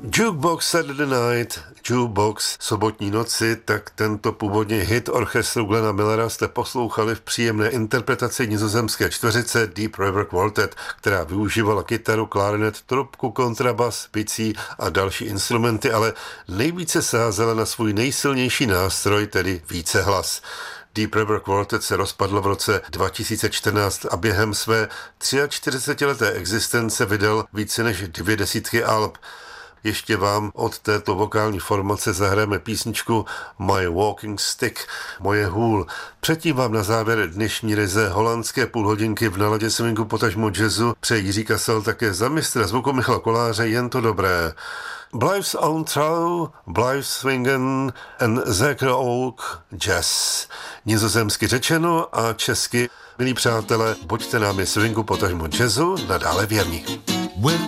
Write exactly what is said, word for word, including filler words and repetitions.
Jukebox Saturday Night, Jukebox sobotní noci, tak tento původně hit orchestru Glena Millera jste poslouchali v příjemné interpretaci nizozemské čtveřice Deep River Quartet, která využívala kytaru, klarinet, trubku, kontrabas, bicí a další instrumenty, ale nejvíce sázela na svůj nejsilnější nástroj, tedy vícehlas. Deep River Quartet se rozpadlo v roce dva tisíce čtrnáct a během své čtyřicetileté existence vydal více než dvě desítky alb. Ještě vám od této vokální formace zahrajeme písničku My Walking Stick, moje hůl. Předtím vám na závěr dnešní ryze holandské půlhodinky v naladě swingu potažmo jazzu přeje Jiří Kasal také za mistra zvuku Michala Koláře jen to dobré. Blijf on trouw, blijf swingen en zeker ook jazz. Nizozemsky řečeno a česky, milí přátelé, buďte námi swingu potažmo jazzu nadále věrní. When